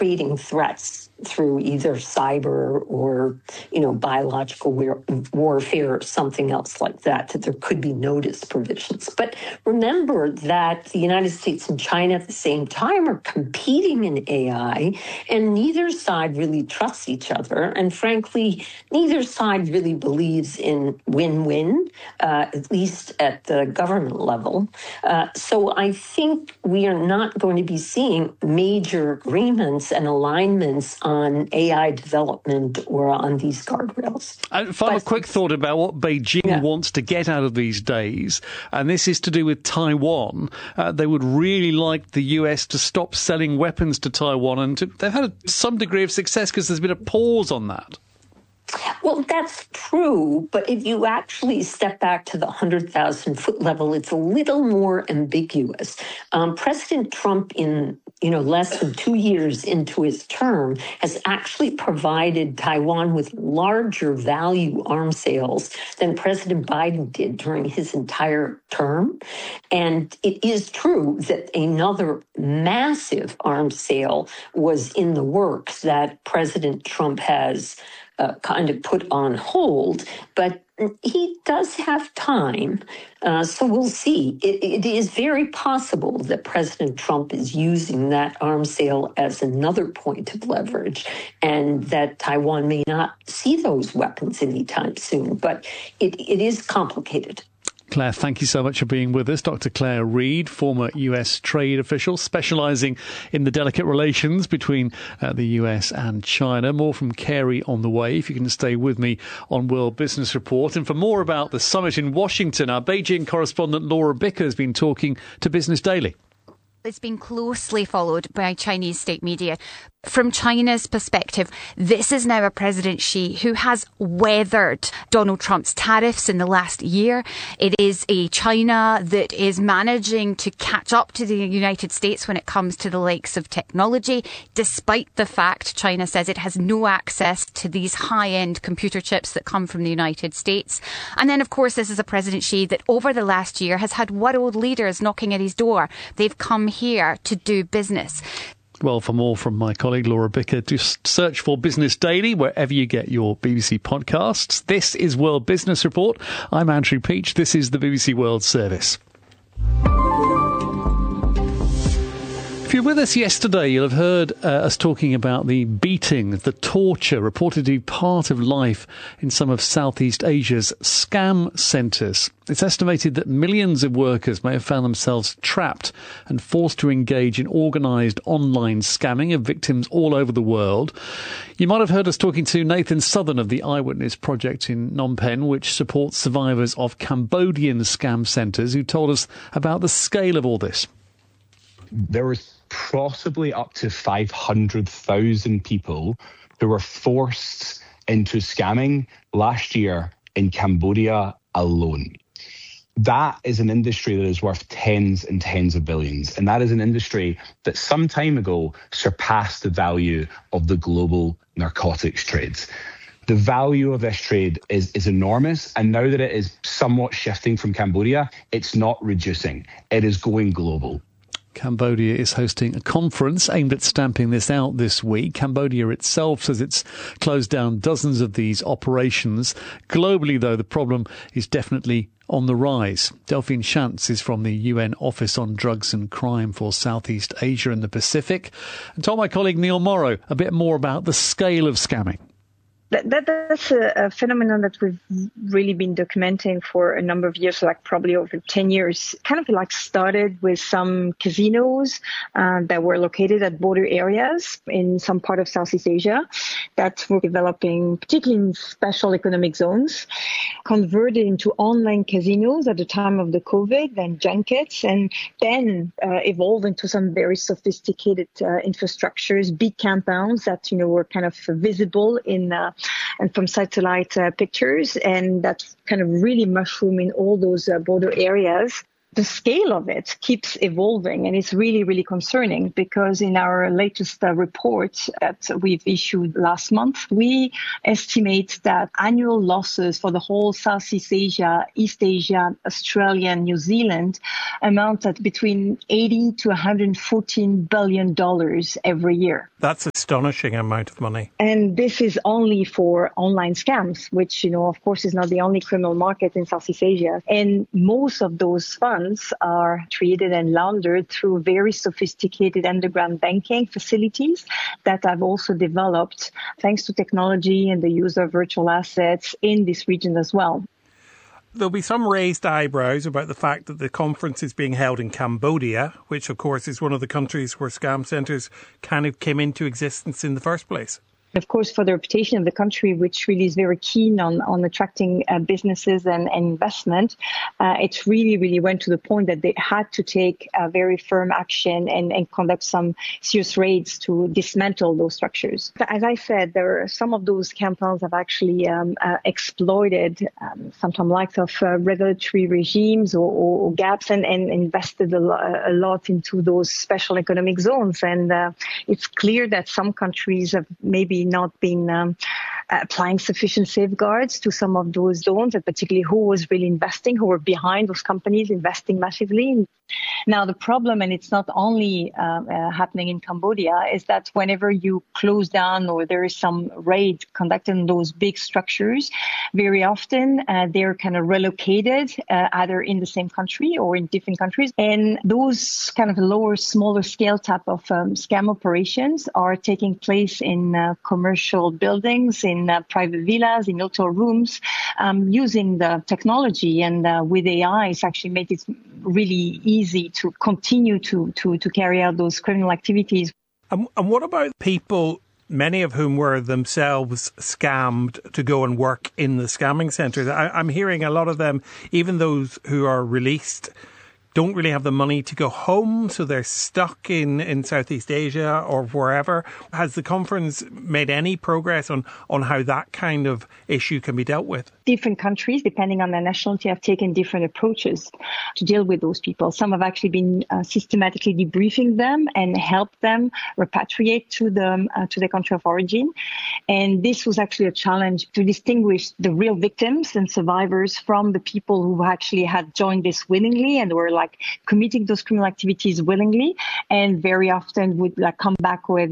creating threats through either cyber or, biological warfare or something else like that there could be notice provisions. But remember that the United States and China at the same time are competing in AI, and neither side really trusts each other. And frankly, neither side really believes in win-win, at least at the government level. So I think we are not going to be seeing major agreements and alignments on AI development or on these guardrails. Final quick thought about what Beijing wants to get out of these days, and this is to do with Taiwan. They would really like the US to stop selling weapons to Taiwan, and they've had some degree of success because there's been a pause on that. Well, that's true, but if you actually step back to the 100,000-foot level, it's a little more ambiguous. President Trump, in less than 2 years into his term, has actually provided Taiwan with larger value arms sales than President Biden did during his entire term. And it is true that another massive arms sale was in the works that President Trump has kind of put on hold, but he does have time, so we'll see. It is very possible that President Trump is using that arms sale as another point of leverage, and that Taiwan may not see those weapons anytime soon, but it is complicated. Claire, thank you so much for being with us. Dr. Claire Reid, former US trade official, specialising in the delicate relations between the US and China. More from Carey on the way, if you can stay with me on World Business Report. And for more about the summit in Washington, our Beijing correspondent Laura Bicker has been talking to Business Daily. It's been closely followed by Chinese state media. From China's perspective, this is now a President Xi who has weathered Donald Trump's tariffs in the last year. It is a China that is managing to catch up to the United States when it comes to the likes of technology, despite the fact China says it has no access to these high-end computer chips that come from the United States. And then, of course, this is a President Xi that over the last year has had world leaders knocking at his door. They've come here to do business. Well, for more from my colleague Laura Bicker, just search for Business Daily wherever you get your BBC podcasts. This is World Business Report. I'm Andrew Peach. This is the BBC World Service. If you were with us yesterday, you'll have heard us talking about the beating, the torture reported to be part of life in some of Southeast Asia's scam centres. It's estimated that millions of workers may have found themselves trapped and forced to engage in organised online scamming of victims all over the world. You might have heard us talking to Nathan Southern of the Eyewitness Project in Phnom Penh, which supports survivors of Cambodian scam centres, who told us about the scale of all this. There was possibly up to 500,000 people who were forced into scamming last year in Cambodia alone. That is an industry that is worth tens and tens of billions. And that is an industry that some time ago surpassed the value of the global narcotics trades. The value of this trade is enormous. And now that it is somewhat shifting from Cambodia, it's not reducing. It is going global. Cambodia is hosting a conference aimed at stamping this out this week. Cambodia itself says it's closed down dozens of these operations. Globally, though, the problem is definitely on the rise. Delphine Shantz is from the UN Office on Drugs and Crime for Southeast Asia and the Pacific, and told my colleague Neil Morrow a bit more about the scale of scamming. That's a phenomenon that we've really been documenting for a number of years, like probably over 10 years. Kind of like started with some casinos that were located at border areas in some part of Southeast Asia that were developing, particularly in special economic zones, converted into online casinos at the time of the COVID, then junkets, and then evolved into some very sophisticated infrastructures, big compounds that, were kind of visible in and from satellite pictures, and that kind of really mushroom in all those border areas. the scale of it keeps evolving, and it's really, really concerning because in our latest report that we've issued last month, we estimate that annual losses for the whole Southeast Asia, East Asia, Australia, and New Zealand amount at between $80 to $114 billion every year. That's an astonishing amount of money. And this is only for online scams, which, of course, is not the only criminal market in Southeast Asia. And most of those funds are treated and laundered through very sophisticated underground banking facilities that have also developed thanks to technology and the use of virtual assets in this region as well. There'll be some raised eyebrows about the fact that the conference is being held in Cambodia, which, of course, is one of the countries where scam centres kind of came into existence in the first place. Of course, for the reputation of the country, which really is very keen on attracting businesses and investment, it really went to the point that they had to take very firm action and conduct some serious raids to dismantle those structures. As I said, there are some of those scam plans have actually exploited sometimes likes of regulatory regimes or gaps and invested a lot into those special economic zones. And it's clear that some countries have maybe not been applying sufficient safeguards to some of those zones, and particularly who was really investing, who were behind those companies investing massively. Now, the problem, and it's not only happening in Cambodia, is that whenever you close down or there is some raid conducted in those big structures, very often they're kind of relocated either in the same country or in different countries. And those kind of lower, smaller scale type of scam operations are taking place in commercial buildings, in private villas, in hotel rooms, using the technology and with AI, it's actually made it really easy to continue to carry out those criminal activities. And what about people, many of whom were themselves scammed to go and work in the scamming centres? I'm hearing a lot of them, even those who are released, don't really have the money to go home, so they're stuck in Southeast Asia or wherever. Has the conference made any progress on how that kind of issue can be dealt with? Different countries, depending on their nationality, have taken different approaches to deal with those people. Some have actually been systematically debriefing them and helped them repatriate to their country of origin. And this was actually a challenge to distinguish the real victims and survivors from the people who actually had joined this willingly and were committing those criminal activities willingly, and very often would come back with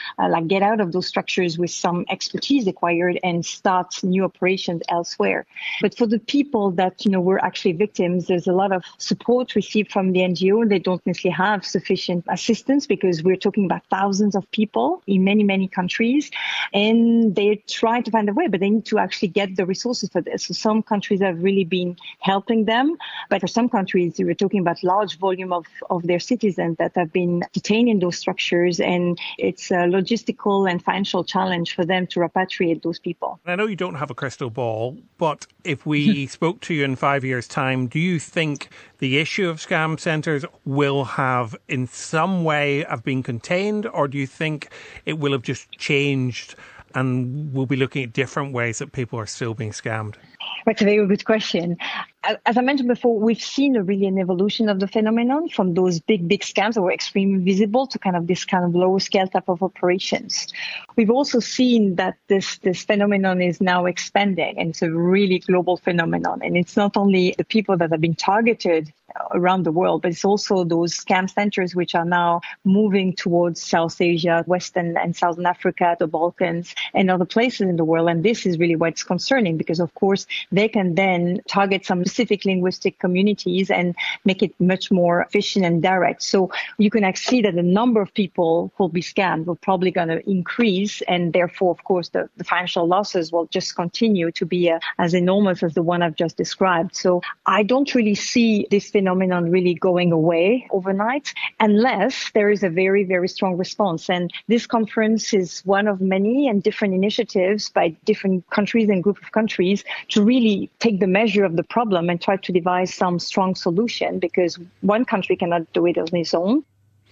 get out of those structures with some expertise acquired and start new operations elsewhere. But for the people that were actually victims, there's a lot of support received from the NGO. They don't necessarily have sufficient assistance because we're talking about thousands of people in many countries, and they try to find a way, but they need to actually get the resources for this. So some countries have really been helping them, but for some countries we're talking about large volume of their citizens that have been detained in those structures, and it's a logistical and financial challenge for them to repatriate those people. I know you don't have a crystal ball, but if we spoke to you in 5 years' time, do you think the issue of scam centres will have in some way have been contained, or do you think it will have just changed and we'll be looking at different ways that people are still being scammed? That's a very good question. As I mentioned before, we've seen an evolution of the phenomenon from those big scams that were extremely visible to this kind of lower scale type of operations. We've also seen that this phenomenon is now expanding, and it's a really global phenomenon. And it's not only the people that have been targeted around the world, but it's also those scam centers which are now moving towards South Asia, Western and Southern Africa, the Balkans, and other places in the world. And this is really what's concerning because, of course, they can then target some specific linguistic communities and make it much more efficient and direct. So you can actually see that the number of people who will be scammed will probably going to increase, and therefore, of course, the financial losses will just continue to be as enormous as the one I've just described. So I don't really see this phenomenon really going away overnight unless there is a very, very strong response. And this conference is one of many and different initiatives by different countries and group of countries to really take the measure of the problem and try to devise some strong solution, because one country cannot do it on its own.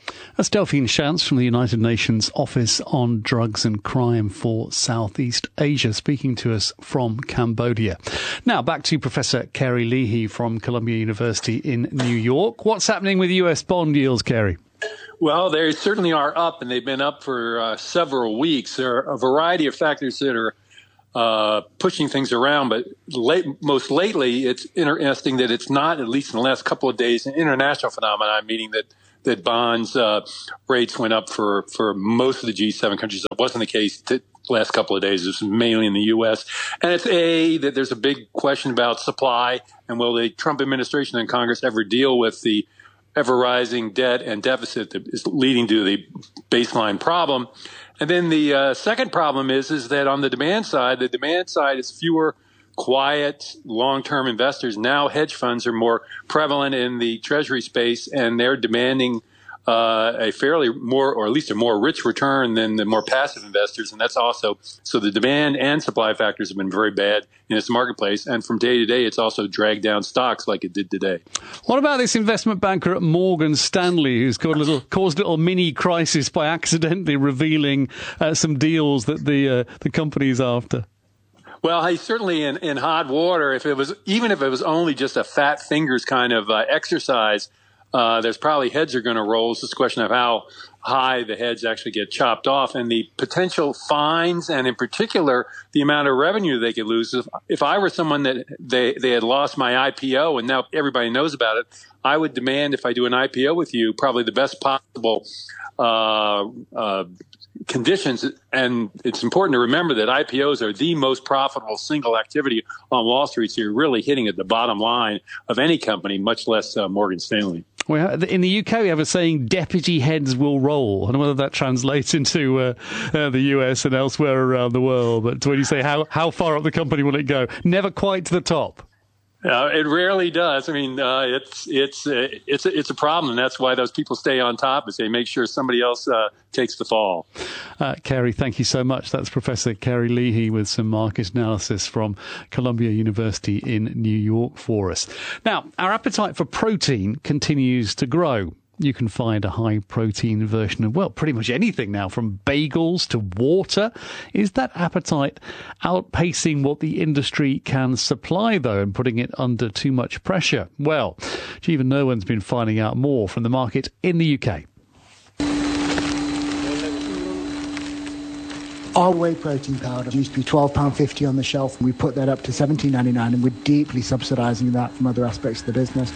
That's Delphine Schantz from the United Nations Office on Drugs and Crime for Southeast Asia, speaking to us from Cambodia. Now, back to Professor Kerry Leahy from Columbia University in New York. What's happening with US bond yields, Kerry? Well, they certainly are up, and they've been up for several weeks. There are a variety of factors that are pushing things around, but most lately, it's interesting that it's not, at least in the last couple of days, an international phenomenon, meaning that bonds rates went up for most of the G7 countries. It wasn't the case the last couple of days. It was mainly in the U.S. And it's that there's a big question about supply, and will the Trump administration and Congress ever deal with the ever-rising debt and deficit that is leading to the baseline problem. And then the second problem is that on the demand side is fewer quiet, long-term investors. Now hedge funds are more prevalent in the treasury space, and they're demanding a fairly more, or at least a more rich return than the more passive investors. And that's also, so the demand and supply factors have been very bad in this marketplace. And from day to day, it's also dragged down stocks like it did today. What about this investment banker at Morgan Stanley who's caused a little mini crisis by accidentally revealing some deals that the company's after? Well, he's certainly in hot water. Even if it was only just a fat fingers kind of exercise, there's probably heads are going to roll. It's just a question of how high the heads actually get chopped off, and the potential fines, and in particular, the amount of revenue they could lose. If I were someone that they had lost my IPO and now everybody knows about it, I would demand, if I do an IPO with you, probably the best possible conditions. And it's important to remember that IPOs are the most profitable single activity on Wall Street. So you're really hitting at the bottom line of any company, much less Morgan Stanley. Well, in the UK, we have a saying, deputy heads will roll. I don't know whether that translates into the US and elsewhere around the world. But when you say how far up the company will it go? Never quite to the top. It rarely does. I mean, it's a problem. And that's why those people stay on top, is they make sure somebody else takes the fall. Kerry, thank you so much. That's Professor Kerry Leahy with some market analysis from Columbia University in New York for us. Now, our appetite for protein continues to grow. You can find a high-protein version of, well, pretty much anything now, from bagels to water. Is that appetite outpacing what the industry can supply, though, and putting it under too much pressure? Well, Jeevan Nirwan's been finding out more from the market in the UK. Our whey protein powder used to be £12.50 on the shelf, and we put that up to £17.99, and we're deeply subsidising that from other aspects of the business.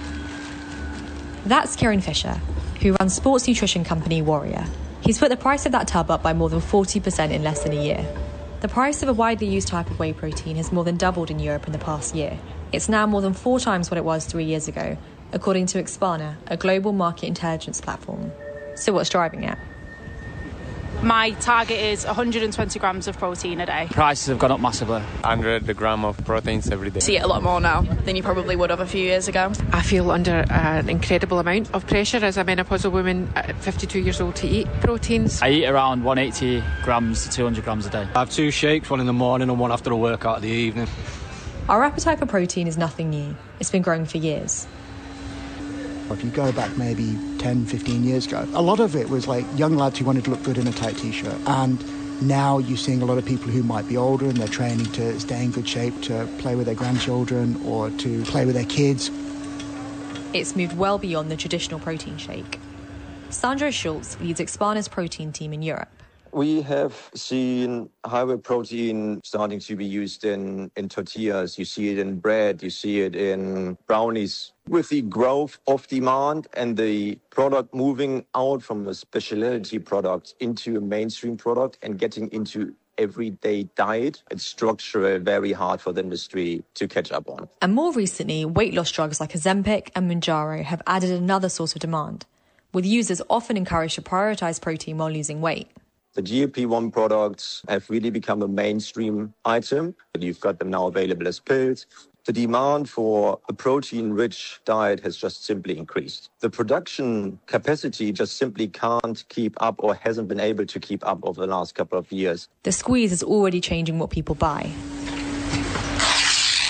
That's Kieran Fisher, who runs sports nutrition company Warrior. He's put the price of that tub up by more than 40% in less than a year. The price of a widely used type of whey protein has more than doubled in Europe in the past year. It's now more than 4 times what it was 3 years ago, according to Expana, a global market intelligence platform. So what's driving it? My target is 120 grams of protein a day. Prices have gone up massively. 100 grams of proteins every day. See it a lot more now than you probably would have a few years ago. I feel under an incredible amount of pressure as a menopausal woman at 52 years old to eat proteins. I eat around 180 grams to 200 grams a day. I have 2 shakes, one in the morning and one after a workout in the evening. Our appetite for protein is nothing new. It's been growing for years. If you go back maybe 10, 15 years ago, a lot of it was like young lads who wanted to look good in a tight T-shirt. And now you're seeing a lot of people who might be older and they're training to stay in good shape, to play with their grandchildren or to play with their kids. It's moved well beyond the traditional protein shake. Sandro Schultz leads Expana's protein team in Europe. We have seen high-whey protein starting to be used in tortillas. You see it in bread. You see it in brownies. With the growth of demand and the product moving out from a specialty product into a mainstream product and getting into everyday diet, it's structurally very hard for the industry to catch up on. And more recently, weight loss drugs like Ozempic and Mounjaro have added another source of demand, with users often encouraged to prioritize protein while losing weight. The GLP-1 products have really become a mainstream item. You've got them now available as pills. The demand for a protein-rich diet has just simply increased. The production capacity just simply can't keep up or hasn't been able to keep up over the last couple of years. The squeeze is already changing what people buy.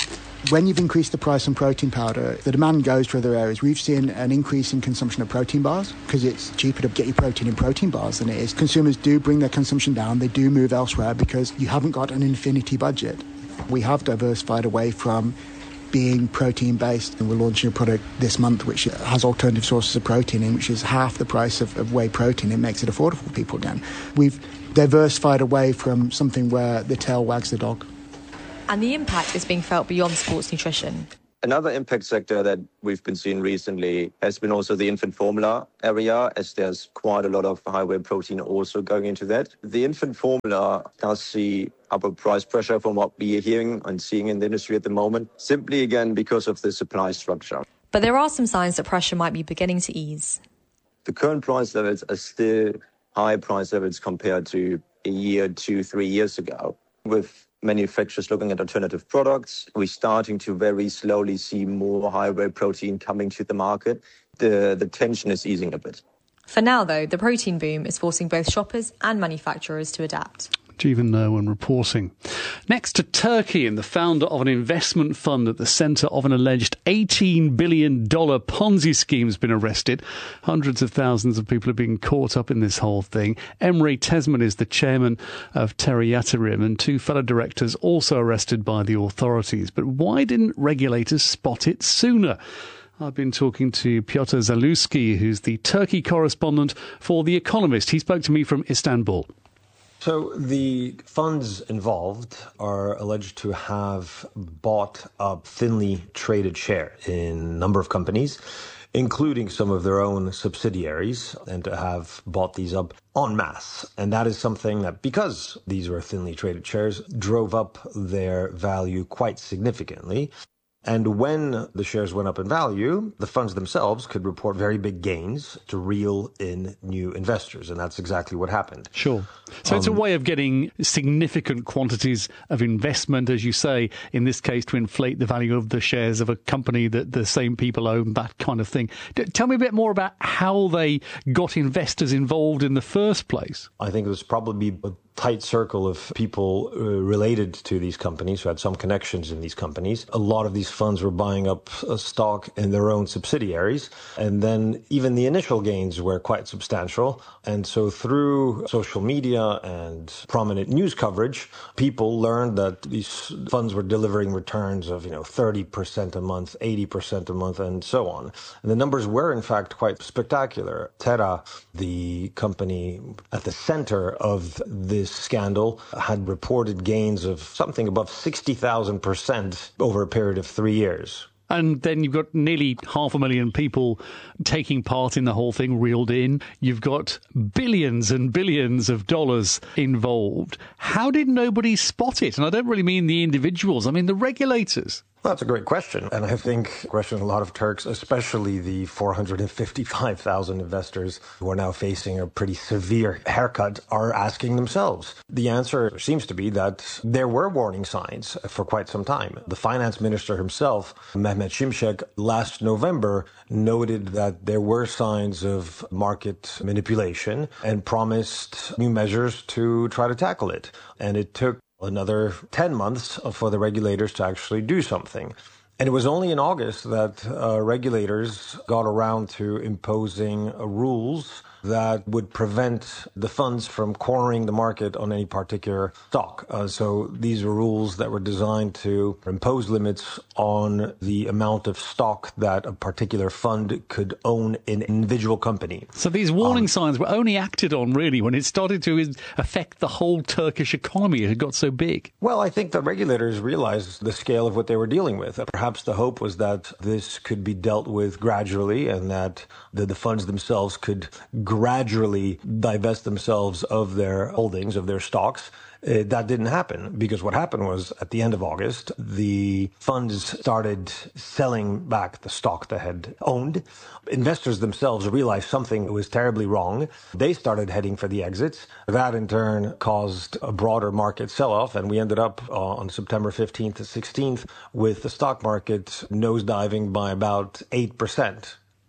When you've increased the price on protein powder, the demand goes to other areas. We've seen an increase in consumption of protein bars because it's cheaper to get your protein in protein bars than it is. Consumers do bring their consumption down. They do move elsewhere because you haven't got an infinity budget. We have diversified away from being protein-based, and we're launching a product this month which has alternative sources of protein in, which is half the price of whey protein. It makes it affordable for people again. We've diversified away from something where the tail wags the dog. And the impact is being felt beyond sports nutrition. Another impact sector that we've been seeing recently has been also the infant formula area, as there's quite a lot of high whey protein also going into that. The infant formula does see upward price pressure from what we are hearing and seeing in the industry at the moment, simply again because of the supply structure. But there are some signs that pressure might be beginning to ease. The current price levels are still high price levels compared to a year, 2, 3 years ago. With manufacturers looking at alternative products, we're starting to very slowly see more high whey protein coming to the market. The tension is easing a bit. For now, though, the protein boom is forcing both shoppers and manufacturers to adapt. Jeevan Nirwan reporting. Next to Turkey, and the founder of an investment fund at the centre of an alleged $18 billion Ponzi scheme has been arrested. Hundreds of thousands of people are being caught up in this whole thing. Emre Tesman is the chairman of Terra Yatırım, and 2 fellow directors also arrested by the authorities. But why didn't regulators spot it sooner? I've been talking to Piotr Zaluski, who's the Turkey correspondent for The Economist. He spoke to me from Istanbul. So the funds involved are alleged to have bought up thinly traded share in a number of companies, including some of their own subsidiaries, and to have bought these up en masse. And that is something that, because these were thinly traded shares, drove up their value quite significantly. And when the shares went up in value, the funds themselves could report very big gains to reel in new investors. And that's exactly what happened. Sure. So it's a way of getting significant quantities of investment, as you say, in this case, to inflate the value of the shares of a company that the same people own, that kind of thing. Tell me a bit more about how they got investors involved in the first place. I think it was probably a tight circle of people related to these companies who had some connections in these companies. A lot of these funds were buying up stock in their own subsidiaries. And then even the initial gains were quite substantial. And so through social media and prominent news coverage, people learned that these funds were delivering returns of, 30% a month, 80% a month, and so on. And the numbers were, in fact, quite spectacular. Terra, the company at the center of this scandal, had reported gains of something above 60,000% over a period of 3 years. And then you've got nearly 500,000 people taking part in the whole thing, reeled in. You've got billions and billions of dollars involved. How did nobody spot it? And I don't really mean the individuals. I mean the regulators. Well, that's a great question. And I think a question a lot of Turks, especially the 455,000 investors who are now facing a pretty severe haircut, are asking themselves. The answer seems to be that there were warning signs for quite some time. The finance minister himself, Mehmet Şimşek, last November noted that there were signs of market manipulation and promised new measures to try to tackle it. And it took another 10 months for the regulators to actually do something. And it was only in August that regulators got around to imposing rules that would prevent the funds from cornering the market on any particular stock. So these are rules that were designed to impose limits on the amount of stock that a particular fund could own in an individual company. So these warning signs were only acted on, really, when it started to affect the whole Turkish economy. It had got so big. Well, I think the regulators realized the scale of what they were dealing with. Perhaps the hope was that this could be dealt with gradually and that the funds themselves could gradually divest themselves of their holdings, of their stocks. That didn't happen, because what happened was at the end of August, the funds started selling back the stock they had owned. Investors themselves realized something was terribly wrong. They started heading for the exits. That in turn caused a broader market sell-off, and we ended up on September 15th to 16th with the stock market nosediving by about 8%.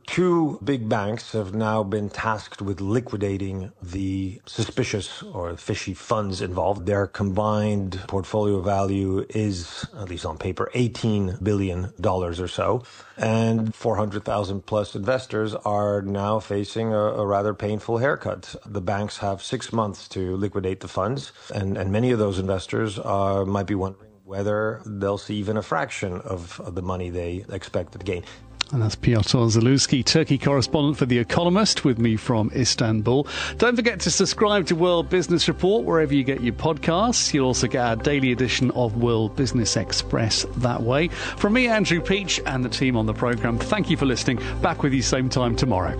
Two big banks have now been tasked with liquidating the suspicious or fishy funds involved. Their combined portfolio value is, at least on paper, $18 billion or so. And 400,000 plus investors are now facing a rather painful haircut. The banks have 6 months to liquidate the funds, and many of those investors might be wondering whether they'll see even a fraction of the money they expected to gain. And that's Piotr Zalewski, Turkey correspondent for The Economist, with me from Istanbul. Don't forget to subscribe to World Business Report wherever you get your podcasts. You'll also get our daily edition of World Business Express that way. From me, Andrew Peach, and the team on the programme, thank you for listening. Back with you same time tomorrow.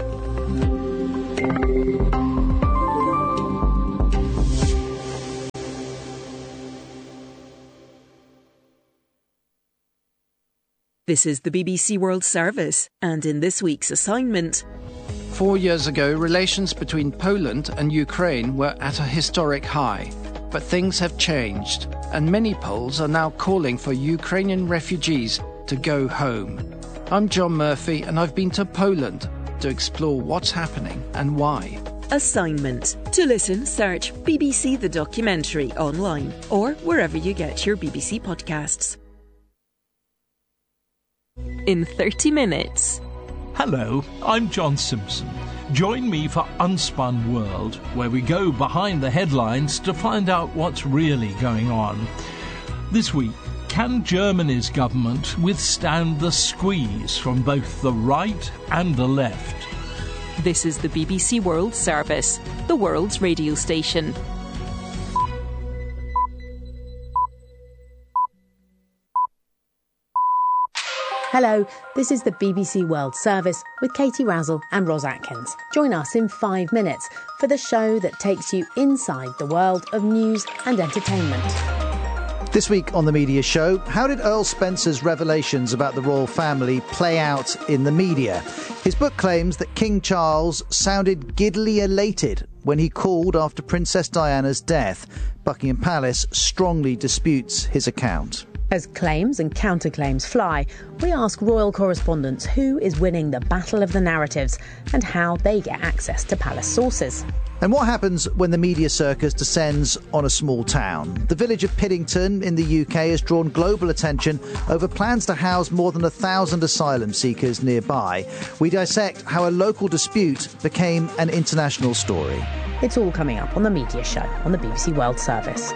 This is the BBC World Service, and in this week's assignment... 4 years ago, relations between Poland and Ukraine were at a historic high. But things have changed, and many Poles are now calling for Ukrainian refugees to go home. I'm John Murphy, and I've been to Poland to explore what's happening and why. Assignment. To listen, search BBC The Documentary online, or wherever you get your BBC podcasts. In 30 minutes. Hello, I'm John Simpson. Join me for Unspun World, where we go behind the headlines to find out what's really going on. This week, can Germany's government withstand the squeeze from both the right and the left? This is the BBC World Service, the world's radio station. Hello, this is the BBC World Service with Katie Razzle and Ros Atkins. Join us in 5 minutes for the show that takes you inside the world of news and entertainment. This week on The Media Show, how did Earl Spencer's revelations about the royal family play out in the media? His book claims that King Charles sounded giddily elated when he called after Princess Diana's death. Buckingham Palace strongly disputes his account. As claims and counterclaims fly, we ask royal correspondents who is winning the battle of the narratives and how they get access to palace sources. And what happens when the media circus descends on a small town? The village of Piddington in the UK has drawn global attention over plans to house more than 1,000 asylum seekers nearby. We dissect how a local dispute became an international story. It's all coming up on The Media Show on the BBC World Service.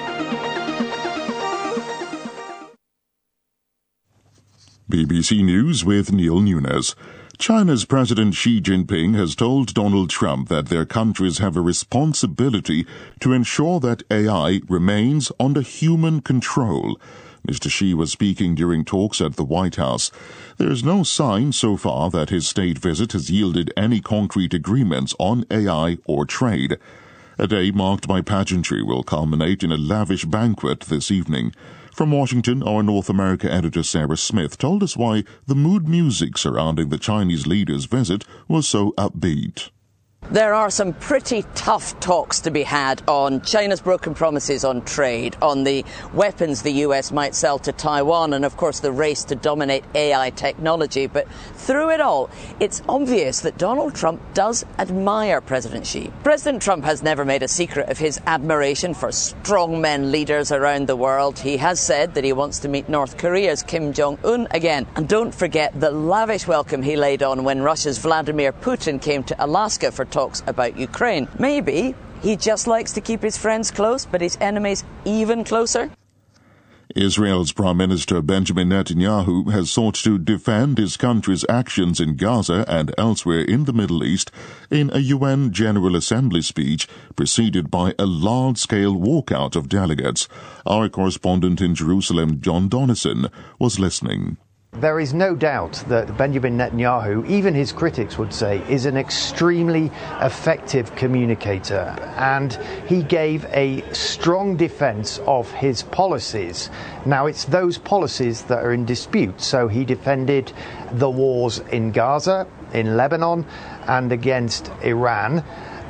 BBC News with Neil Nunes. China's President Xi Jinping has told Donald Trump that their countries have a responsibility to ensure that AI remains under human control. Mr. Xi was speaking during talks at the White House. There is no sign so far that his state visit has yielded any concrete agreements on AI or trade. A day marked by pageantry will culminate in a lavish banquet this evening. From Washington, our North America editor Sarah Smith told us why the mood music surrounding the Chinese leader's visit was so upbeat. There are some pretty tough talks to be had on China's broken promises on trade, on the weapons the US might sell to Taiwan, and of course the race to dominate AI technology. But through it all, it's obvious that Donald Trump does admire President Xi. President Trump has never made a secret of his admiration for strongmen leaders around the world. He has said that he wants to meet North Korea's Kim Jong-un again. And don't forget the lavish welcome he laid on when Russia's Vladimir Putin came to Alaska for talks about Ukraine. Maybe he just likes to keep his friends close, but his enemies even closer. Israel's Prime Minister Benjamin Netanyahu has sought to defend his country's actions in Gaza and elsewhere in the Middle East in a UN General Assembly speech preceded by a large-scale walkout of delegates. Our correspondent in Jerusalem, John Donnison, was listening. There is no doubt that Benjamin Netanyahu, even his critics would say, is an extremely effective communicator, and he gave a strong defense of his policies. Now, it's those policies that are in dispute. So he defended the wars in Gaza, in Lebanon, and against Iran.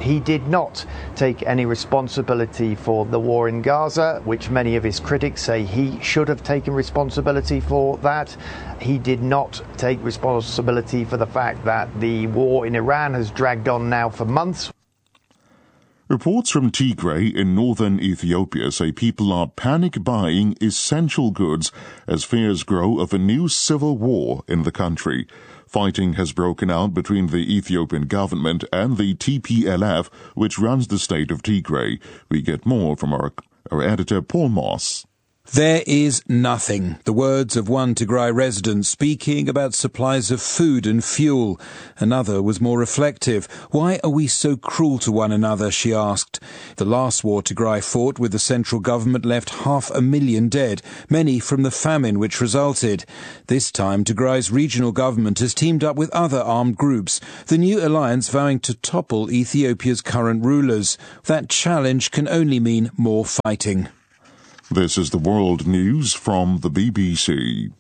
He did not take any responsibility for the war in Gaza, which many of his critics say he should have taken responsibility for that. He did not take responsibility for the fact that the war in Iran has dragged on now for months. Reports from Tigray in northern Ethiopia say people are panic buying essential goods as fears grow of a new civil war in the country. Fighting has broken out between the Ethiopian government and the TPLF, which runs the state of Tigray. We get more from our editor, Paul Moss. There is nothing. The words of one Tigray resident speaking about supplies of food and fuel. Another was more reflective. Why are we so cruel to one another, she asked. The last war Tigray fought with the central government left 500,000 dead, many from the famine which resulted. This time Tigray's regional government has teamed up with other armed groups, the new alliance vowing to topple Ethiopia's current rulers. That challenge can only mean more fighting. This is the world news from the BBC.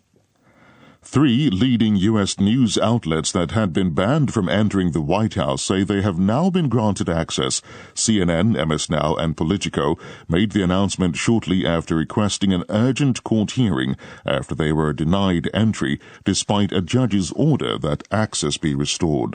3 leading U.S. news outlets that had been banned from entering the White House say they have now been granted access. CNN, MS Now, and Politico made the announcement shortly after requesting an urgent court hearing after they were denied entry, despite a judge's order that access be restored.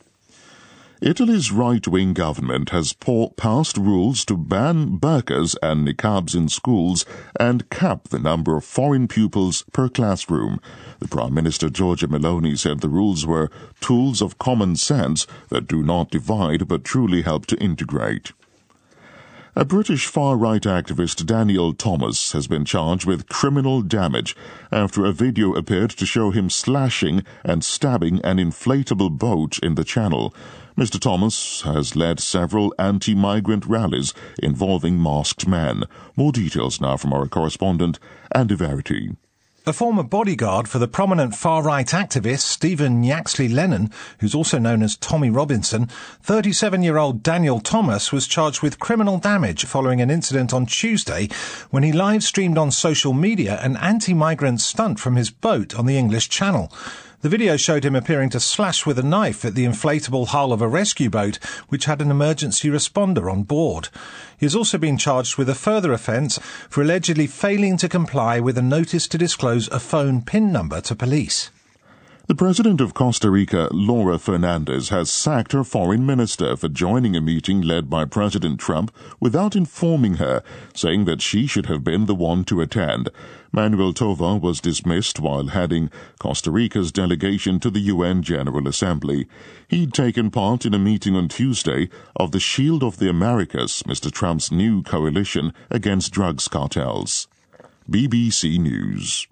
Italy's right-wing government has passed rules to ban burqas and niqabs in schools and cap the number of foreign pupils per classroom. The Prime Minister Giorgia Meloni said the rules were tools of common sense that do not divide but truly help to integrate. A British far-right activist, Daniel Thomas, has been charged with criminal damage after a video appeared to show him slashing and stabbing an inflatable boat in the Channel. Mr. Thomas has led several anti-migrant rallies involving masked men. More details now from our correspondent, Andy Verity. A former bodyguard for the prominent far-right activist Stephen Yaxley Lennon, who's also known as Tommy Robinson, 37-year-old Daniel Thomas was charged with criminal damage following an incident on Tuesday when he live-streamed on social media an anti-migrant stunt from his boat on the English Channel. The video showed him appearing to slash with a knife at the inflatable hull of a rescue boat, which had an emergency responder on board. He has also been charged with a further offence for allegedly failing to comply with a notice to disclose a phone PIN number to police. The President of Costa Rica, Laura Fernandez, has sacked her foreign minister for joining a meeting led by President Trump without informing her, saying that she should have been the one to attend. Manuel Tovar was dismissed while heading Costa Rica's delegation to the UN General Assembly. He'd taken part in a meeting on Tuesday of the Shield of the Americas, Mr. Trump's new coalition against drugs cartels. BBC News.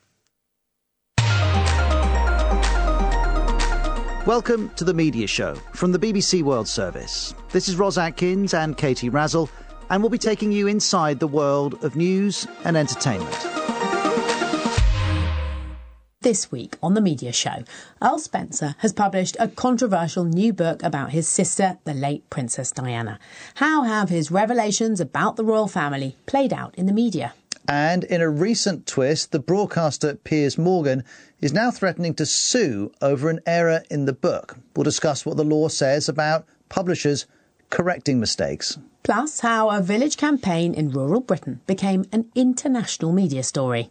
Welcome to the Media Show from the BBC World Service. This is Ros Atkins and Katie Razzle, and we'll be taking you inside the world of news and entertainment. This week on the Media Show, Earl Spencer has published a controversial new book about his sister, the late Princess Diana. How have his revelations about the royal family played out in the media? And in a recent twist, the broadcaster Piers Morgan is now threatening to sue over an error in the book. We'll discuss what the law says about publishers correcting mistakes. Plus, how a village campaign in rural Britain became an international media story.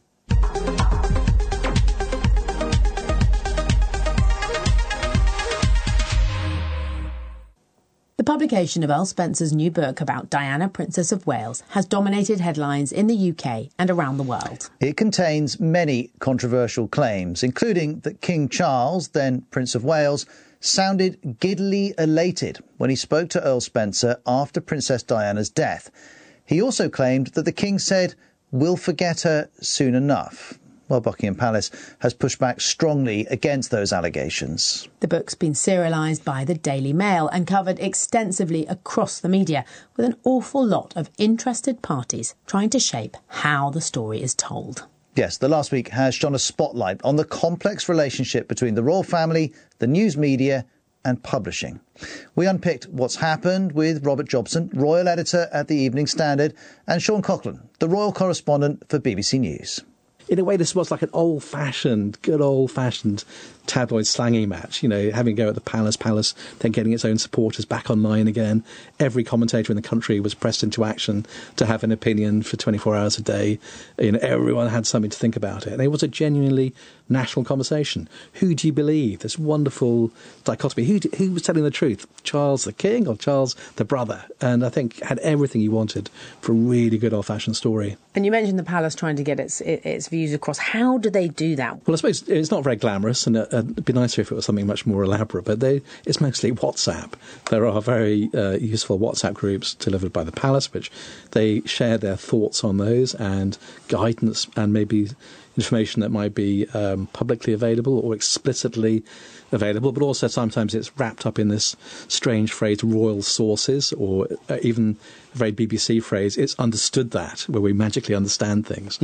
The publication of Earl Spencer's new book about Diana, Princess of Wales, has dominated headlines in the UK and around the world. It contains many controversial claims, including that King Charles, then Prince of Wales, sounded giddily elated when he spoke to Earl Spencer after Princess Diana's death. He also claimed that the King said, "We'll forget her soon enough." Well, Buckingham Palace has pushed back strongly against those allegations. The book's been serialised by the Daily Mail and covered extensively across the media, with an awful lot of interested parties trying to shape how the story is told. Yes, the last week has shone a spotlight on the complex relationship between the royal family, the news media and publishing. We unpicked what's happened with Robert Jobson, royal editor at the Evening Standard, and Sean Coughlin, the royal correspondent for BBC News. In a way, this was like an good old-fashioned tabloid slanging match, having a go at the Palace, then getting its own supporters back online again. Every commentator in the country was pressed into action to have an opinion for 24 hours a day. Everyone had something to think about it. And it was a genuinely national conversation. Who do you believe? This wonderful dichotomy. Who was telling the truth? Charles the King or Charles the brother? And I think had everything you wanted for a really good old-fashioned story. And you mentioned the Palace trying to get its views across. How do they do that? Well, I suppose it's not very glamorous, and it'd be nicer if it was something much more elaborate, but it's mostly WhatsApp. There are very useful WhatsApp groups delivered by the Palace, which they share their thoughts on those and guidance and maybe information that might be publicly available or explicitly available, but also sometimes it's wrapped up in this strange phrase, royal sources, or even a very BBC phrase, it's understood that, where we magically understand things,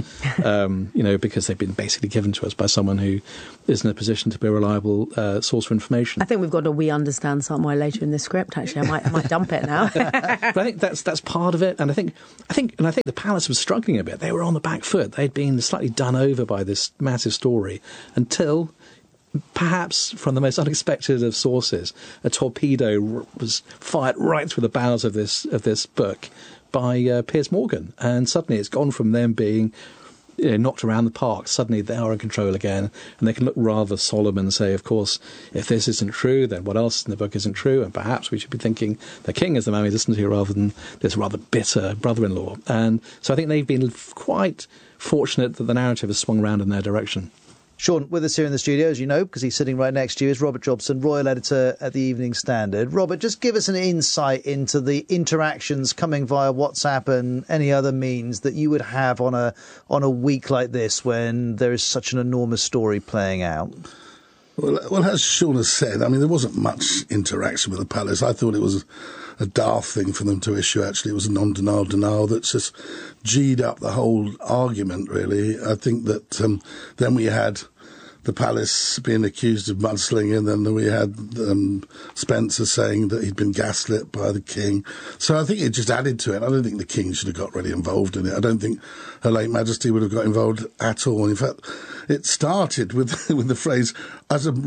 because they've been basically given to us by someone who is in a position to be a reliable source for information. I think we've got a "we understand" somewhere later in the script, actually. I might dump it now. But I think that's part of it, and I think the Palace was struggling a bit. They were on the back foot. They'd been slightly done over by this massive story until, perhaps from the most unexpected of sources, a torpedo was fired right through the bowels of this book by Piers Morgan, and suddenly it's gone from them being knocked around the park. Suddenly they are in control again, and they can look rather solemn and say, of course, if this isn't true, then what else in the book isn't true? And perhaps we should be thinking the king is the man we listen to rather than this rather bitter brother-in-law. And so I think they've been quite fortunate that the narrative has swung round in their direction. Sean, with us here in the studio, as you know, because he's sitting right next to you, is Robert Jobson, royal editor at the Evening Standard. Robert, just give us an insight into the interactions coming via WhatsApp and any other means that you would have on a week like this when there is such an enormous story playing out. Well, as Sean has said, there wasn't much interaction with the Palace. I thought it was a daft thing for them to issue, actually. It was a non-denial that's just G'd up the whole argument, really. I think that then we had the Palace being accused of mudslinging, and then we had Spencer saying that he'd been gaslit by the King. So I think it just added to it. I don't think the King should have got really involved in it. I don't think Her Late Majesty would have got involved at all. In fact, it started with the phrase, as a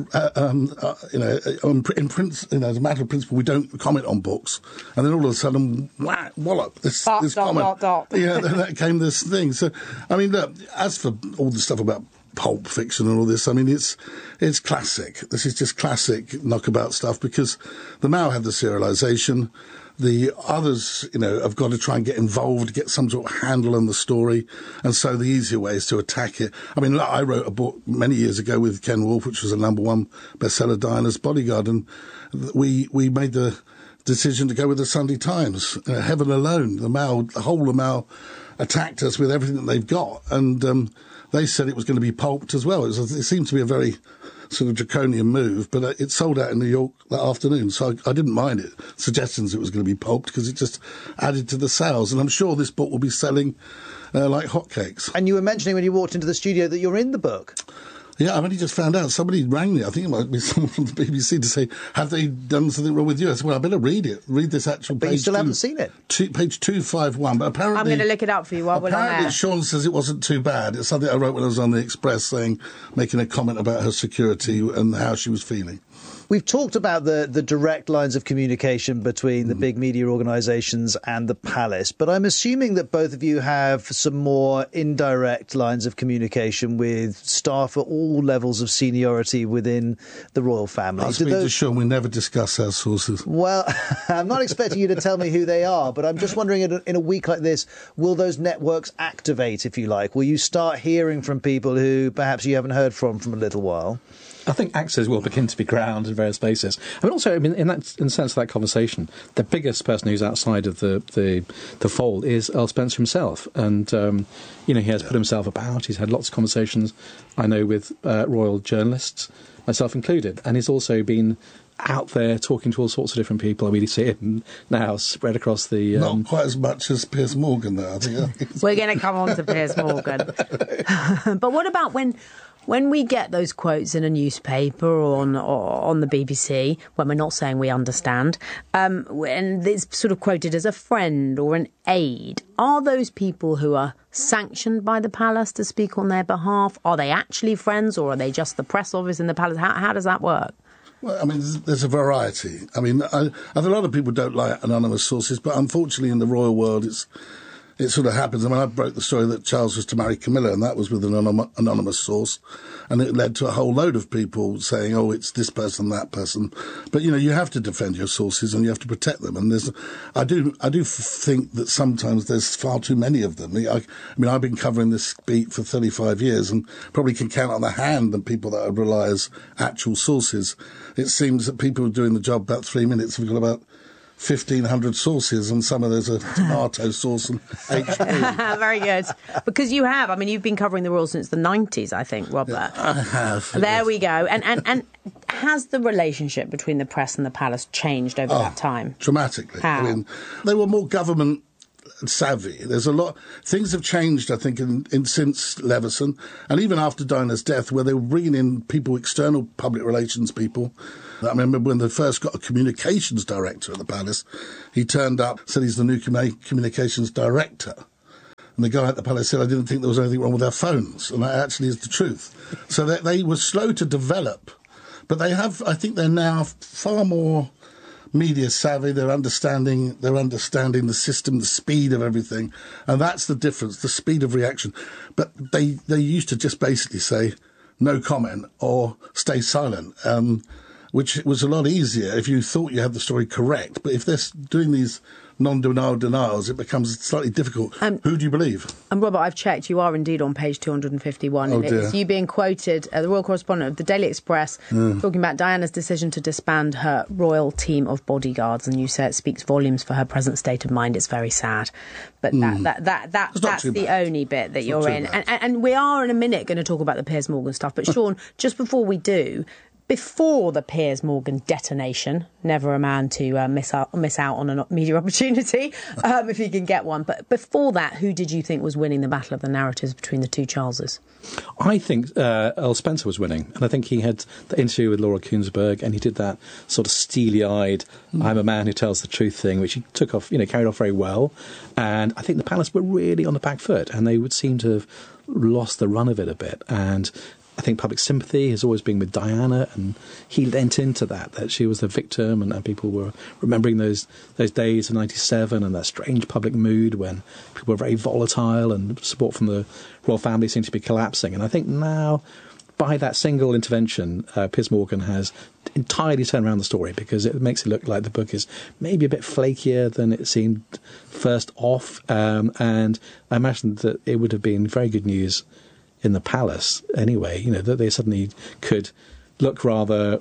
matter of principle, we don't comment on books, and then all of a sudden, wallop, this comment. Yeah, then that came this thing. So, look, as for all the stuff about pulp fiction and all this, it's classic. This is just classic knockabout stuff, because the Mao had the serialisation. The others, have got to try and get involved, get some sort of handle on the story, and so the easier way is to attack it. I wrote a book many years ago with Ken Wolfe, which was a #1 bestseller, Diana's Bodyguard, and we made the decision to go with the Sunday Times. Heaven alone, the whole of Mao attacked us with everything that they've got, and they said it was going to be pulped as well. It seemed to be a very sort of draconian move, but it sold out in New York that afternoon, so I didn't mind it. Suggestions it was going to be pulped, because it just added to the sales, and I'm sure this book will be selling like hotcakes. And you were mentioning when you walked into the studio that you're in the book. Yeah, I've only just found out. Somebody rang me, I think it might be someone from the BBC, to say, have they done something wrong with you? I said, well, I better read it. Read this actual page. But you still haven't seen it? Page 251. But apparently, I'm going to look it up for you while we're on air. Apparently, Sean says it wasn't too bad. It's something I wrote when I was on the Express, making a comment about her security and how she was feeling. We've talked about the direct lines of communication between the big media organisations and the Palace, but I'm assuming that both of you have some more indirect lines of communication with staff at all levels of seniority within the royal family. I'll speak to Sean, we never discuss our sources. Well, I'm not expecting you to tell me who they are, but I'm just wondering, in a week like this, will those networks activate, if you like? Will you start hearing from people who perhaps you haven't heard from a little while? I think axes will begin to be ground in various places. Also, in the sense of that conversation, the biggest person who's outside of the fold is Earl Spencer himself. And, he has put himself about. He's had lots of conversations, I know, with royal journalists, myself included. And he's also been out there talking to all sorts of different people. We see him now spread across the... Not quite as much as Piers Morgan, though, I think. We're going to come on to Piers Morgan. But what about when When we get those quotes in a newspaper or on the BBC, when we're not saying we understand, and it's sort of quoted as a friend or an aide, are those people who are sanctioned by the palace to speak on their behalf? Are they actually friends, or are they just the press office in the palace? How does that work? Well, I mean, there's a variety. I mean, I think a lot of people don't like anonymous sources, but unfortunately in the royal world it sort of happens. I mean, I broke the story that Charles was to marry Camilla, and that was with an anonymous source, and it led to a whole load of people saying, oh, it's this person, that person. But, you know, you have to defend your sources and you have to protect them. And I do think that sometimes there's far too many of them. I mean, I've been covering this beat for 35 years and probably can count on the hand the people that I rely as actual sources. It seems that people are doing the job about 3 minutes. We've got about 1,500 sources, and some of there's a tomato sauce and HP. Very good. Because you've been covering the royal since the 90s, I think, Robert. Yeah, I have. There yes. we go. And has the relationship between the press and the palace changed over that time? Dramatically. How? I mean, they were more government savvy. There's a lot. Things have changed, I think, in since Leveson, and even after Diana's death, where they were bringing in people, external public relations people. I remember when they first got a communications director at the palace, he turned up, said he's the new communications director. And the guy at the palace said, I didn't think there was anything wrong with our phones. And that actually is the truth. So they were slow to develop. But I think they're now far more media savvy. They're understanding the system, the speed of everything. And that's the difference, the speed of reaction. But they used to just basically say, no comment or stay silent. Which was a lot easier if you thought you had the story correct. But if they're doing these non-denial denials, it becomes slightly difficult. Who do you believe? And Robert, I've checked. You are indeed on page 251. Oh, and it's you being quoted, the royal correspondent of the Daily Express, talking about Diana's decision to disband her royal team of bodyguards. And you say it speaks volumes for her present state of mind. It's very sad. But that's the only bit that you're in. And we are in a minute going to talk about the Piers Morgan stuff. But Sean, just before we do, before the Piers Morgan detonation, never a man to miss out on a media opportunity, if you can get one. But before that, who did you think was winning the battle of the narratives between the two Charleses? I think Earl Spencer was winning. And I think he had the interview with Laura Kuenssberg, and he did that sort of steely-eyed, I'm a man who tells the truth thing, which he took off, carried off very well. And I think the palace were really on the back foot, and they would seem to have lost the run of it a bit. And I think public sympathy has always been with Diana, and he lent into that she was the victim, and people were remembering those days of 97 and that strange public mood when people were very volatile and support from the royal family seemed to be collapsing. And I think now, by that single intervention, Piers Morgan has entirely turned around the story, because it makes it look like the book is maybe a bit flakier than it seemed first off. And I imagine that it would have been very good news in the palace anyway, that they suddenly could look rather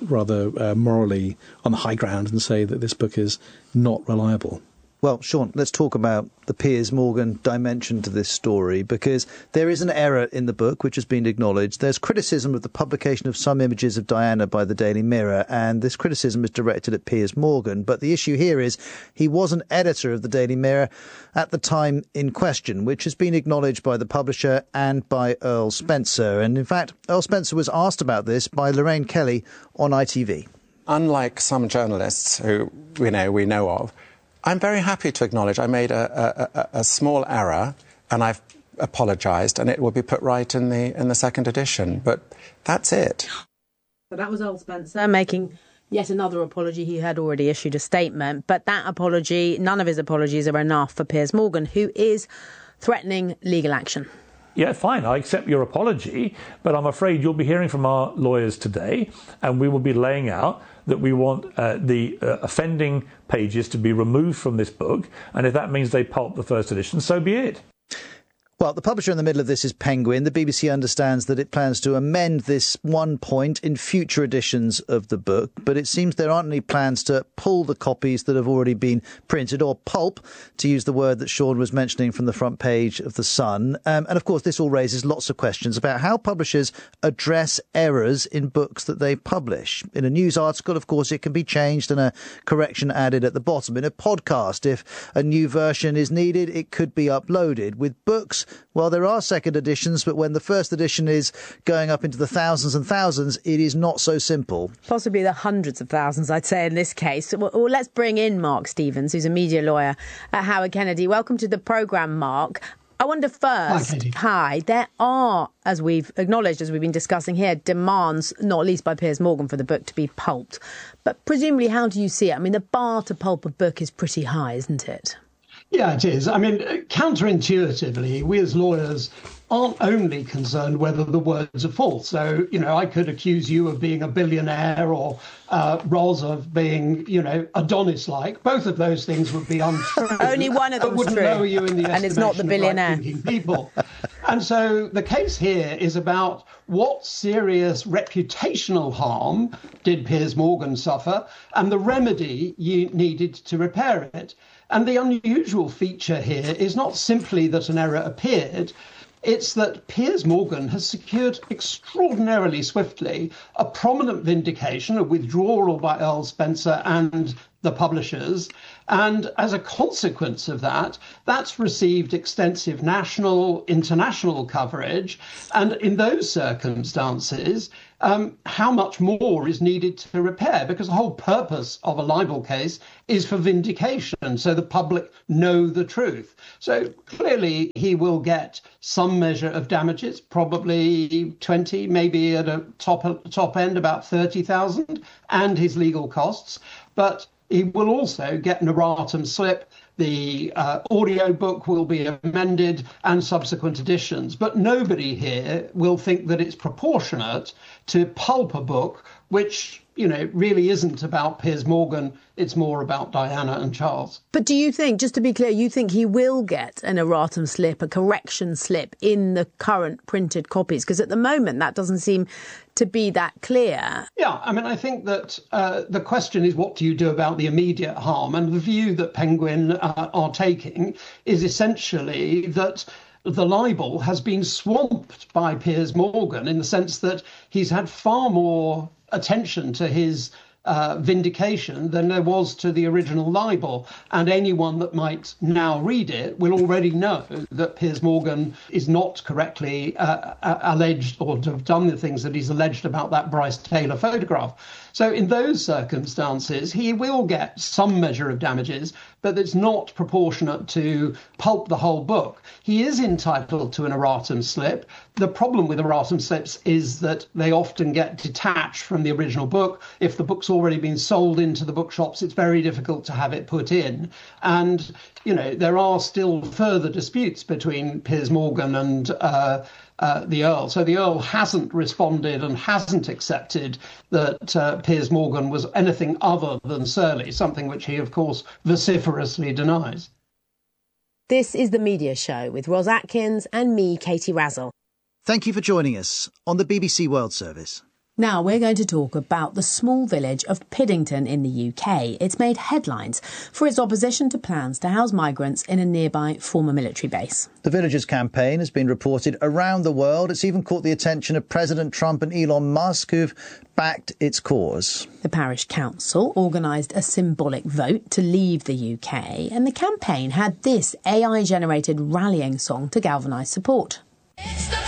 morally on the high ground and say that this book is not reliable. Well, Sean, let's talk about the Piers Morgan dimension to this story, because there is an error in the book which has been acknowledged. There's criticism of the publication of some images of Diana by the Daily Mirror, and this criticism is directed at Piers Morgan. But the issue here is he was an editor of the Daily Mirror at the time in question, which has been acknowledged by the publisher and by Earl Spencer. And in fact, Earl Spencer was asked about this by Lorraine Kelly on ITV. Unlike some journalists who we know of, I'm very happy to acknowledge I made a small error, and I've apologised, and it will be put right in the second edition. But that's it. So that was Earl Spencer making yet another apology. He had already issued a statement, but that apology, none of his apologies are enough for Piers Morgan, who is threatening legal action. Yeah, fine, I accept your apology, but I'm afraid you'll be hearing from our lawyers today, and we will be laying out that we want the offending pages to be removed from this book, and if that means they pulp the first edition, so be it. Well, the publisher in the middle of this is Penguin. The BBC understands that it plans to amend this one point in future editions of the book, but it seems there aren't any plans to pull the copies that have already been printed, or pulp, to use the word that Sean was mentioning from the front page of The Sun. And of course, this all raises lots of questions about how publishers address errors in books that they publish. In a news article, of course, it can be changed and a correction added at the bottom. In a podcast, if a new version is needed, it could be uploaded. With books, well, there are second editions, but when the first edition is going up into the thousands and thousands, it is not so simple. Possibly the hundreds of thousands, I'd say, in this case. Well, let's bring in Mark Stevens, who's a media lawyer at Howard Kennedy. Welcome to the programme, Mark. I wonder first, hi, there are, as we've acknowledged, as we've been discussing here, demands, not least by Piers Morgan, for the book to be pulped. But presumably, how do you see it? I mean, the bar to pulp a book is pretty high, isn't it? Yeah, it is. I mean, counterintuitively, we as lawyers aren't only concerned whether the words are false. So, I could accuse you of being a billionaire or Ros of being, Adonis-like. Both of those things would be untrue. Only one of them wouldn't true. lower you in the and it's not the billionaire. Right-thinking people. And so the case here is about what serious reputational harm did Piers Morgan suffer and the remedy you needed to repair it. And the unusual feature here is not simply that an error appeared, it's that Piers Morgan has secured extraordinarily swiftly a prominent vindication, a withdrawal by Earl Spencer and the publishers. And as a consequence of that, that's received extensive national, international coverage. And in those circumstances, how much more is needed to repair? Because the whole purpose of a libel case is for vindication, so the public know the truth. So clearly he will get some measure of damages, probably 20, maybe at a top end about 30,000, and his legal costs. But he will also get an erratum slip. The audio book will be amended and subsequent editions. But nobody here will think that it's proportionate to pulp a book, which, really isn't about Piers Morgan. It's more about Diana and Charles. But do you think, just to be clear, you think he will get an erratum slip, a correction slip in the current printed copies? Because at the moment, that doesn't seem to be that clear. Yeah, I mean, I think that the question is, what do you do about the immediate harm? And the view that Penguin are taking is essentially that the libel has been swamped by Piers Morgan in the sense that he's had far more attention to his vindication than there was to the original libel. And anyone that might now read it will already know that Piers Morgan is not correctly alleged or to have done the things that he's alleged about that Bryce Taylor photograph. So in those circumstances, he will get some measure of damages, but it's not proportionate to pulp the whole book. He is entitled to an erratum slip. The problem with erratum slips is that they often get detached from the original book. If the book's already been sold into the bookshops, it's very difficult to have it put in. And, there are still further disputes between Piers Morgan and the Earl. So the Earl hasn't responded and hasn't accepted that Piers Morgan was anything other than surly, something which he, of course, vociferously denies. This is The Media Show with Ros Atkins and me, Katie Razzle. Thank you for joining us on the BBC World Service. Now we're going to talk about the small village of Piddington in the UK. It's made headlines for its opposition to plans to house migrants in a nearby former military base. The village's campaign has been reported around the world. It's even caught the attention of President Trump and Elon Musk, who've backed its cause. The parish council organised a symbolic vote to leave the UK, and the campaign had this AI-generated rallying song to galvanise support. It's the